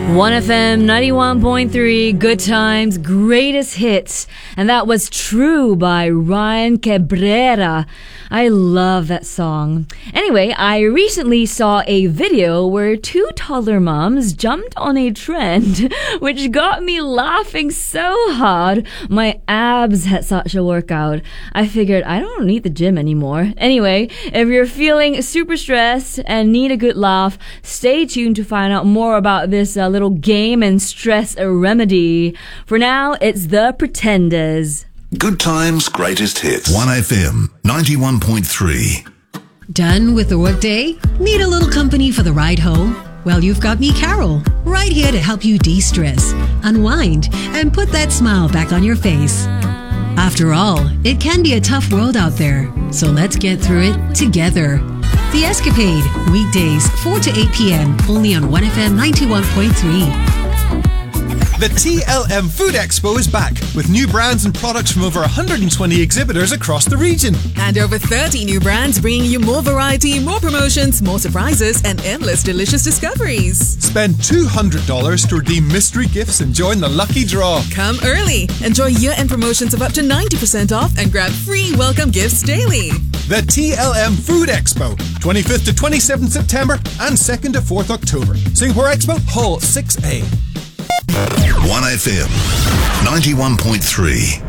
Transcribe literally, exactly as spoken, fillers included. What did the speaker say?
one F M ninety-one point three, Good Times, Greatest Hits. And that was True by Ryan Cabrera. I love that song. Anyway, I recently saw a video where two toddler moms jumped on a trend, which got me laughing so hard. My abs had such a workout. I figured I don't need the gym anymore. Anyway, if you're feeling super stressed and need a good laugh, stay tuned to find out more about this uh, little game and stress remedy. For now, it's The Pretenders. Good Times, Greatest Hits. one F M ninety-one point three. Done with the workday? Need a little company for the ride home? Well, you've got me, Carol, right here to help you de-stress, unwind, and put that smile back on your face. After all, it can be a tough world out there, so let's get through it together. The Escapade, weekdays four to eight p.m. only on one F M ninety-one point three. The T L M Food Expo is back with new brands and products from over one hundred twenty exhibitors across the region. And over thirty new brands bringing you more variety, more promotions, more surprises, and endless delicious discoveries. Spend two hundred dollars to redeem mystery gifts and join the lucky draw. Come early. Enjoy year-end promotions of up to ninety percent off and grab free welcome gifts daily. The T L M Food Expo, twenty-fifth to twenty-seventh September and second to fourth October. Singapore Expo, Hall six A. one F M ninety-one point three.